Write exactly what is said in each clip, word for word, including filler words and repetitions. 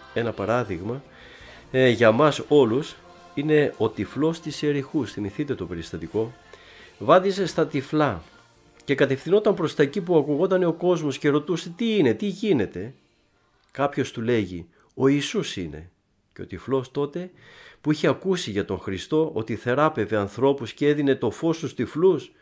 ένα παράδειγμα ε, για μας όλους είναι ο τυφλός της Ιεριχούς. Θυμηθείτε το περιστατικό. Βάδιζε στα τυφλά και κατευθυνόταν προς τα εκεί που ακουγόταν ο κόσμος και ρωτούσε τι είναι, τι γίνεται. Κάποιος του λέγει ο Ιησούς είναι. Και ο τυφλός τότε που είχε ακούσει για τον Χριστό ότι θεράπευε ανθρώπους και έδινε το φως στους τυφλούς,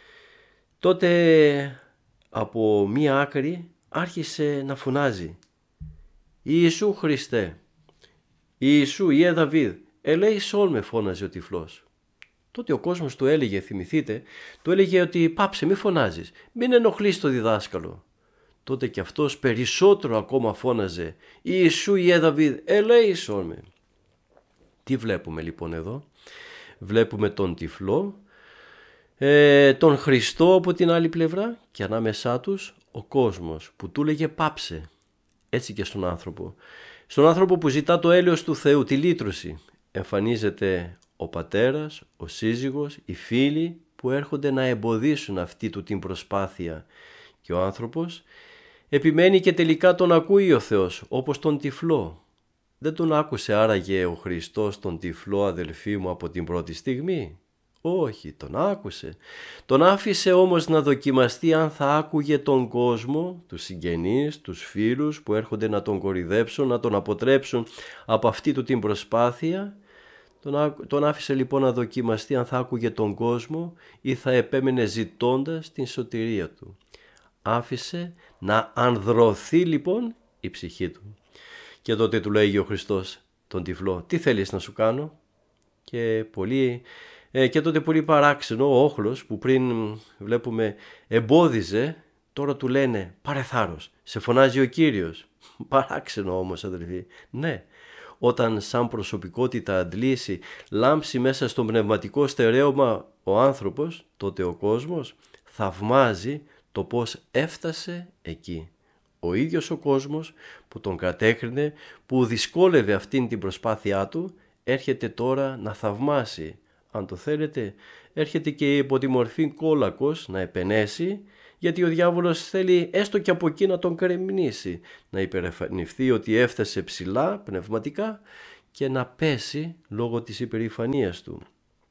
τότε από μία άκρη άρχισε να φωνάζει «Ιησού Χριστέ, Ιησού Ιε Δαβίδ, ελέησόν με», φώναζε ο τυφλός. Τότε ο κόσμος του έλεγε, θυμηθείτε, του έλεγε ότι «Πάψε, μη φωνάζεις, μην ενοχλείς το διδάσκαλο». Τότε και αυτός περισσότερο ακόμα φώναζε «Ιησού Ιε Δαβίδ, ελέησόν με». Τι βλέπουμε λοιπόν εδώ? Βλέπουμε τον τυφλό, ε, τον Χριστό από την άλλη πλευρά και ανάμεσά τους ο κόσμος που του λέγε «Πάψε». Έτσι και στον άνθρωπο. Στον άνθρωπο που ζητά το έλεος του Θεού, τη λύτρωση, εμφανίζεται ο πατέρας, ο σύζυγος, οι φίλοι που έρχονται να εμποδίσουν αυτή του την προσπάθεια. Και ο άνθρωπος επιμένει και τελικά τον ακούει ο Θεός, όπως τον τυφλό. Δεν τον άκουσε άραγε ο Χριστός τον τυφλό, αδελφοί μου, από την πρώτη στιγμή? Όχι, τον άκουσε. Τον άφησε όμως να δοκιμαστεί αν θα άκουγε τον κόσμο, τους συγγενείς, τους φίλους που έρχονται να τον κορυδέψουν, να τον αποτρέψουν από αυτή του την προσπάθεια. Τον, τον άφησε λοιπόν να δοκιμαστεί αν θα άκουγε τον κόσμο ή θα επέμενε ζητώντας την σωτηρία του. Άφησε να ανδρωθεί λοιπόν η ψυχή του. Και τότε του λέγει ο Χριστός τον τυφλό, τι θέλεις να σου κάνω? Και, πολύ, ε, και τότε πολύ παράξενο ο όχλος που πριν βλέπουμε εμπόδιζε, τώρα του λένε πάρε θάρρος, σε φωνάζει ο Κύριος. Παράξενο όμως, αδελφοί. Ναι, όταν σαν προσωπικότητα αντλήσει, λάμψει μέσα στο πνευματικό στερέωμα ο άνθρωπος, τότε ο κόσμος θαυμάζει το πώς έφτασε εκεί. Ο ίδιος ο κόσμος που τον κατέκρινε, που δυσκόλευε αυτήν την προσπάθειά του, έρχεται τώρα να θαυμάσει. Αν το θέλετε, έρχεται και υπό τη μορφή κόλακος να επενέσει, γιατί ο διάβολος θέλει έστω και από εκεί να τον κρεμνήσει, να υπερηφανευτεί ότι έφτασε ψηλά πνευματικά και να πέσει λόγω της υπερηφανίας του.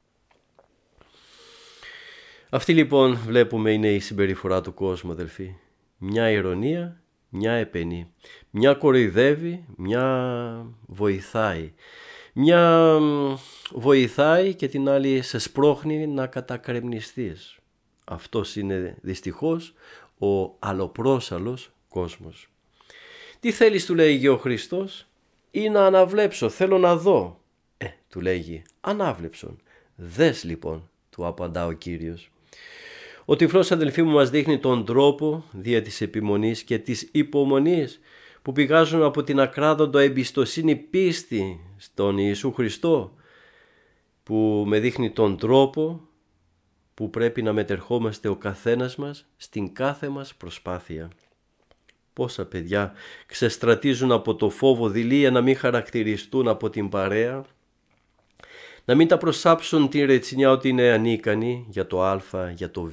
Αυτή λοιπόν βλέπουμε είναι η συμπεριφορά του κόσμου, αδελφοί. Μια ηρωνία, μια επενεί, μια κοροϊδεύει, μια βοηθάει. Μια βοηθάει και την άλλη σε σπρώχνει να κατακρεμνιστείς. Αυτός είναι δυστυχώς ο αλλοπρόσαλλος κόσμος. Τι θέλεις, του λέγει ο Χριστός? Ή να αναβλέψω, θέλω να δω. Ε, του λέγει, ανάβλεψον. Δες λοιπόν, του απαντά ο Κύριος. Ο τυφλός, αδελφοί μου, μας δείχνει τον τρόπο δια της επιμονής και της υπομονής που πηγάζουν από την ακράδοντα εμπιστοσύνη πίστη στον Ιησού Χριστό, που με δείχνει τον τρόπο που πρέπει να μετερχόμαστε ο καθένας μας στην κάθε μας προσπάθεια. Πόσα παιδιά ξεστρατίζουν από το φόβο δειλία να μην χαρακτηριστούν από την παρέα, να μην τα προσάψουν την ρετσινιά ότι είναι ανίκανοι για το α, για το β.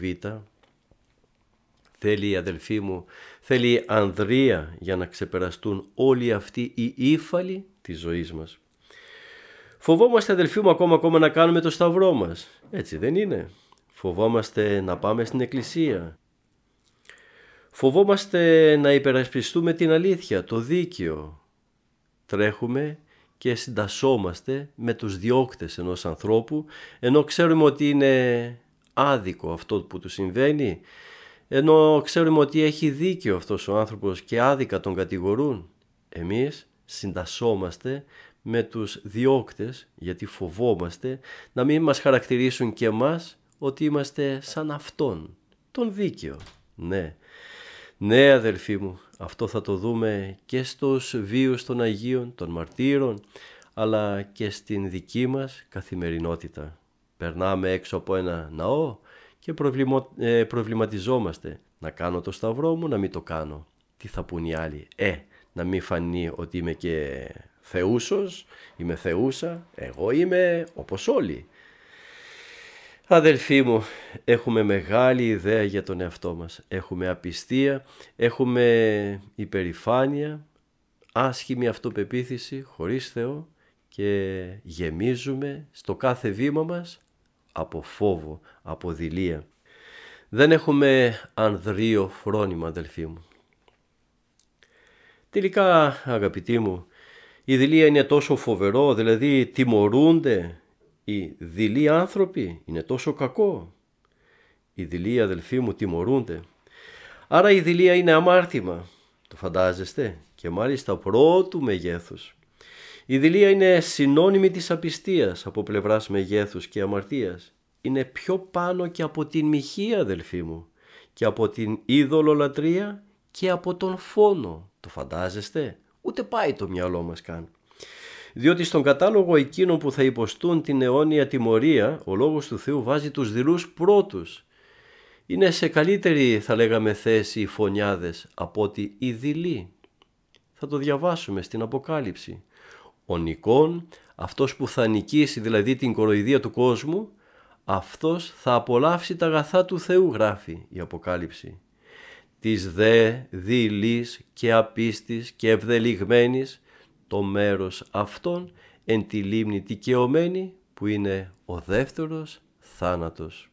Θέλει, αδελφοί μου, θέλει ανδρεία για να ξεπεραστούν όλοι αυτοί οι ύφαλοι της ζωής μας. Φοβόμαστε, αδελφοί μου, ακόμα ακόμα να κάνουμε το σταυρό μας. Έτσι δεν είναι? Φοβόμαστε να πάμε στην εκκλησία. Φοβόμαστε να υπερασπιστούμε την αλήθεια, το δίκαιο. Τρέχουμε και συντασσόμαστε με τους διώκτες ενός ανθρώπου, ενώ ξέρουμε ότι είναι άδικο αυτό που του συμβαίνει, ενώ ξέρουμε ότι έχει δίκιο αυτός ο άνθρωπος και άδικα τον κατηγορούν. Εμείς συντασσόμαστε με τους διώκτες γιατί φοβόμαστε να μην μας χαρακτηρίσουν και εμάς ότι είμαστε σαν αυτόν, τον δίκαιο. Ναι, ναι αδελφοί μου, αυτό θα το δούμε και στους βίους των Αγίων, των μαρτύρων, αλλά και στην δική μας καθημερινότητα. Περνάμε έξω από ένα ναό και προβληματιζόμαστε. Να κάνω το σταυρό μου, να μην το κάνω. Τι θα πούν οι άλλοι? Ε, να μην φανεί ότι είμαι και θεούσος, είμαι θεούσα, εγώ είμαι όπως όλοι. Αδελφοί μου, έχουμε μεγάλη ιδέα για τον εαυτό μας. Έχουμε απιστία, έχουμε υπερηφάνεια, άσχημη αυτοπεποίθηση χωρίς Θεό και γεμίζουμε στο κάθε βήμα μας από φόβο, από δειλία. Δεν έχουμε ανδρείο φρόνημα, αδελφοί μου. Τελικά, αγαπητοί μου, η δειλία είναι τόσο φοβερό, δηλαδή τιμωρούνται οι δειλοί άνθρωποι, είναι τόσο κακό. Οι δειλοί, αδελφοί μου, τιμωρούνται. Άρα η δειλία είναι αμάρτημα, το φαντάζεστε, και μάλιστα πρώτου μεγέθους. Η δειλία είναι συνώνυμη της απιστίας από πλευράς μεγέθους και αμαρτίας. Είναι πιο πάνω και από την μοιχεία, αδελφοί μου, και από την ειδωλολατρία και από τον φόνο. Το φαντάζεστε? Ούτε πάει το μυαλό μας καν. Διότι στον κατάλογο εκείνων που θα υποστούν την αιώνια τιμωρία, ο Λόγος του Θεού βάζει τους δειλούς πρώτους. Είναι σε καλύτερη, θα λέγαμε, θέση οι φωνιάδες από ότι οι δειλοί. Θα το διαβάσουμε στην Αποκάλυψη. Ο νικών, αυτός που θα νικήσει δηλαδή την κοροϊδία του κόσμου, αυτός θα απολαύσει τα αγαθά του Θεού, γράφει η Αποκάλυψη. Της δε δειλής και απίστης και ευδελιγμένης, το μέρος αυτών εν τη λίμνη δικαιωμένη, που είναι ο δεύτερος θάνατος.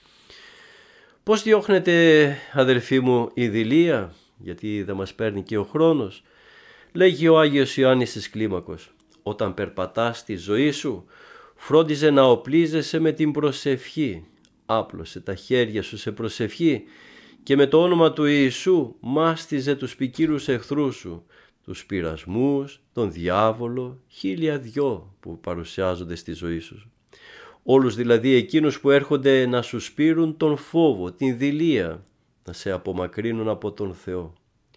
Πώς διώχνεται, αδελφοί μου, η δειλία? Γιατί δεν μας παίρνει και ο χρόνος. Λέγει ο Άγιος Ιωάννης της Κλίμακος, όταν περπατάς στη ζωή σου, φρόντιζε να οπλίζεσαι με την προσευχή. Άπλωσε τα χέρια σου σε προσευχή και με το όνομα του Ιησού μάστιζε τους ποικίλους εχθρούς σου, τους πειρασμούς, τον διάβολο, χίλια δυο που παρουσιάζονται στη ζωή σου. Όλους δηλαδή εκείνους που έρχονται να σου σπείρουν τον φόβο, την δειλία, να σε απομακρύνουν από τον Θεό.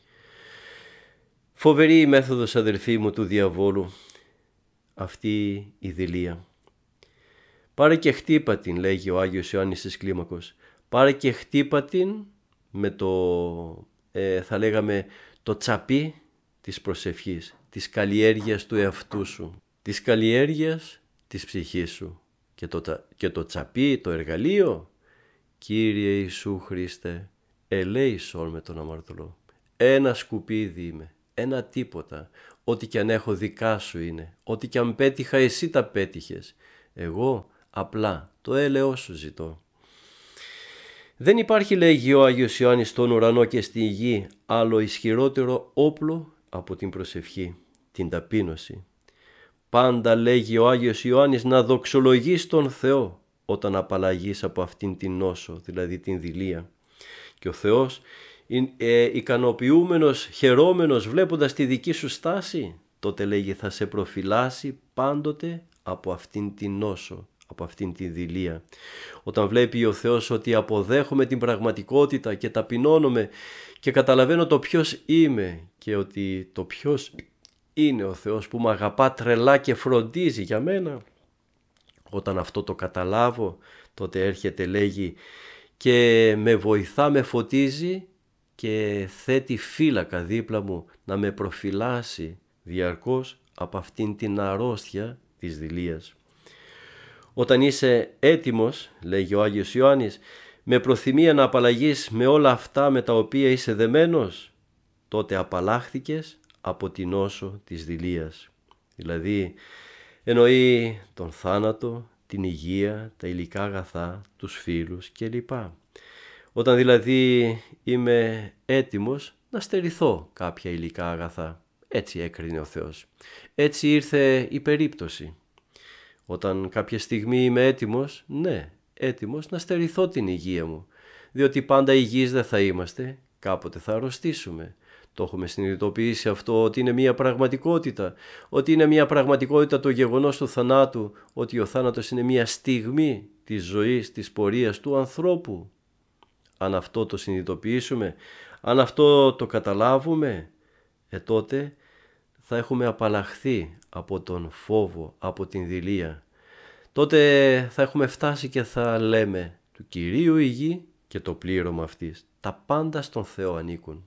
Φοβερή η μέθοδος, αδελφοί μου, του διαβόλου, αυτή η δειλία. Πάρε και χτύπα την, λέγει ο Άγιος Ιωάννης της Κλίμακος. Πάρε και χτύπα την με το, ε, θα λέγαμε, το τσαπί της προσευχής, της καλλιέργειας του εαυτού σου, της καλλιέργειας της ψυχής σου. Και το, και το τσαπί, το εργαλείο, Κύριε Ιησού Χριστέ, ελέησον με τον αμαρτωλό. Ένα σκουπίδι είμαι, ένα τίποτα, ό,τι κι αν έχω δικά σου είναι, ό,τι κι αν πέτυχα εσύ τα πέτυχες. Εγώ απλά το έλεος σου ζητώ. Δεν υπάρχει, λέγει ο Άγιος Ιωάννης, στον ουρανό και στη γη άλλο ισχυρότερο όπλο από την προσευχή, την ταπείνωση. Πάντα, λέγει ο Άγιος Ιωάννης, να δοξολογείς τον Θεό όταν απαλλαγείς από αυτήν την νόσο, δηλαδή την δειλία. Και ο Θεός, ε, ικανοποιούμενος, χαιρόμενος, βλέποντας τη δική σου στάση, τότε, λέγει, θα σε προφυλάσει πάντοτε από αυτήν την νόσο, από αυτήν τη δειλία. Όταν βλέπει ο Θεός ότι αποδέχομαι την πραγματικότητα και ταπεινώνομαι και καταλαβαίνω το ποιος είμαι και ότι το ποιος είναι ο Θεός που με αγαπά τρελά και φροντίζει για μένα, όταν αυτό το καταλάβω, τότε έρχεται, λέγει, και με βοηθά, με φωτίζει και θέτει φύλακα δίπλα μου να με προφυλάσει διαρκώς από αυτήν την αρρώστια της δειλίας. Όταν είσαι έτοιμος, λέγει ο Άγιος Ιωάννης, με προθυμία να απαλλαγείς με όλα αυτά με τα οποία είσαι δεμένος, τότε απαλλάχθηκες από την νόσο της δειλίας. Δηλαδή εννοεί τον θάνατο, την υγεία, τα υλικά αγαθά, τους φίλους κλπ. Όταν δηλαδή είμαι έτοιμος να στερηθώ κάποια υλικά αγαθά, έτσι έκρινε ο Θεός. Έτσι ήρθε η περίπτωση. Όταν κάποια στιγμή είμαι έτοιμος, ναι, έτοιμος να στερηθώ την υγεία μου, διότι πάντα υγιείς δεν θα είμαστε, κάποτε θα αρρωστήσουμε. Το έχουμε συνειδητοποιήσει αυτό, ότι είναι μια πραγματικότητα, ότι είναι μια πραγματικότητα το γεγονός του θανάτου, ότι ο θάνατος είναι μια στιγμή της ζωής, της πορείας του ανθρώπου. Αν αυτό το συνειδητοποιήσουμε, αν αυτό το καταλάβουμε, ε, τότε θα έχουμε απαλλαχθεί από τον φόβο, από την δειλία. Τότε θα έχουμε φτάσει και θα λέμε του Κυρίου η γη και το πλήρωμα αυτής. Τα πάντα στον Θεό ανήκουν.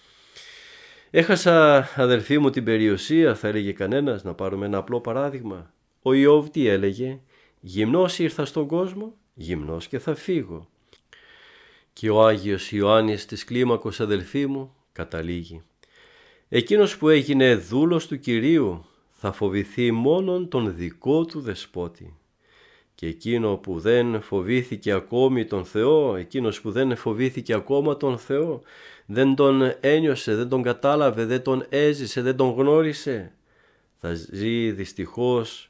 Έχασα, αδελφοί μου, την περιουσία, θα έλεγε κανένας, να πάρουμε ένα απλό παράδειγμα. Ο Ιώβ τι έλεγε? Γυμνός ήρθα στον κόσμο, γυμνός και θα φύγω. Και ο Άγιος Ιωάννης της Κλίμακος, αδελφοί μου, καταλήγει. Εκείνος που έγινε δούλος του Κυρίου θα φοβηθεί μόνον τον δικό του δεσπότη. Και εκείνο που δεν φοβήθηκε ακόμη τον Θεό, εκείνος που δεν φοβήθηκε ακόμα τον Θεό, δεν τον ένιωσε, δεν τον κατάλαβε, δεν τον έζησε, δεν τον γνώρισε, θα ζει δυστυχώς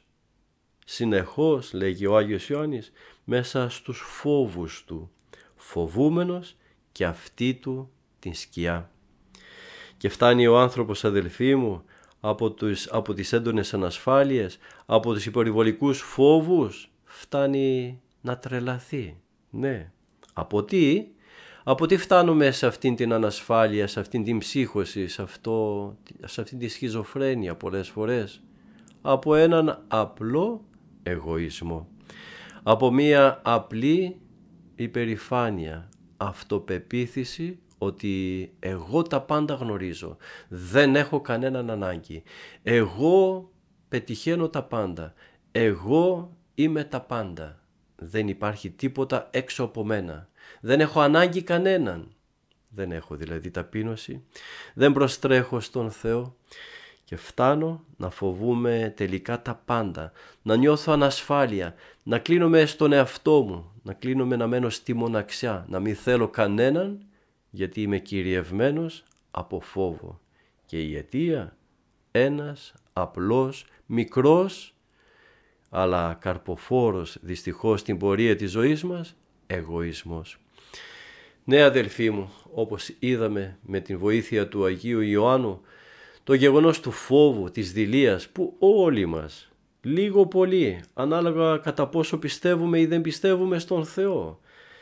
συνεχώς, λέγει ο Άγιος Ιωάννης, μέσα στους φόβους του, φοβούμενος και αυτή του την σκιά. Και φτάνει ο άνθρωπος, αδελφοί μου, από, τους, από τις έντονες ανασφάλειες, από τους υπερβολικούς φόβους, φτάνει να τρελαθεί. Ναι. Από τι? Από τι φτάνουμε σε αυτήν την ανασφάλεια, σε αυτήν την ψύχωση, σε, αυτό, σε αυτήν τη σχιζοφρένεια πολλές φορές? Από έναν απλό εγωισμό. Από μία απλή υπερηφάνεια, αυτοπεποίθηση ότι εγώ τα πάντα γνωρίζω, δεν έχω κανέναν ανάγκη, εγώ πετυχαίνω τα πάντα, εγώ είμαι τα πάντα, δεν υπάρχει τίποτα έξω από μένα, δεν έχω ανάγκη κανέναν, δεν έχω δηλαδή ταπείνωση, δεν προστρέχω στον Θεό και φτάνω να φοβούμαι τελικά τα πάντα, να νιώθω ανασφάλεια, να κλείνομαι στον εαυτό μου, να κλείνομαι να μένω στη μοναξιά, να μην θέλω κανέναν, γιατί είμαι κυριευμένος από φόβο. Και η αιτία? Ένας απλός, μικρός, αλλά καρποφόρος δυστυχώς στην πορεία της ζωής μας, εγωισμός. Ναι, αδελφοί μου, όπως είδαμε με την βοήθεια του Αγίου Ιωάννου, το γεγονός του φόβου, της δειλίας, που όλοι μας, λίγο πολύ, ανάλογα κατά πόσο πιστεύουμε ή δεν πιστεύουμε στον Θεό,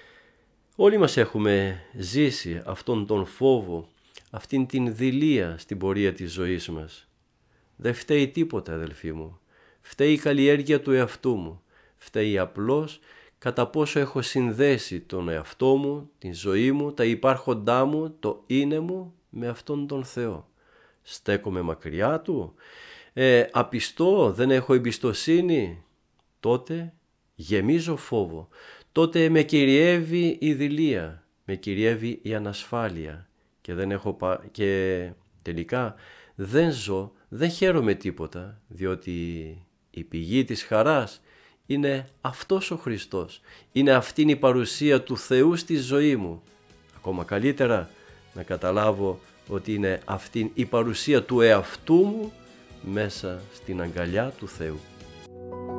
όλοι μας έχουμε ζήσει αυτόν τον φόβο, αυτήν την δειλία στην πορεία της ζωής μας. Δεν φταίει τίποτα, αδελφοί μου. Φταίει η καλλιέργεια του εαυτού μου. Φταίει απλώς κατά πόσο έχω συνδέσει τον εαυτό μου, την ζωή μου, τα υπάρχοντά μου, το είναι μου με αυτόν τον Θεό. Στέκομαι μακριά του, ε, απιστώ, δεν έχω εμπιστοσύνη, τότε γεμίζω φόβο. Τότε με κυριεύει η δειλία, με κυριεύει η ανασφάλεια και, δεν έχω, και τελικά δεν ζω, δεν χαίρομαι τίποτα, διότι η πηγή της χαράς είναι αυτός ο Χριστός, είναι αυτήν η παρουσία του Θεού στη ζωή μου. Ακόμα καλύτερα να καταλάβω ότι είναι αυτήν η παρουσία του εαυτού μου μέσα στην αγκαλιά του Θεού.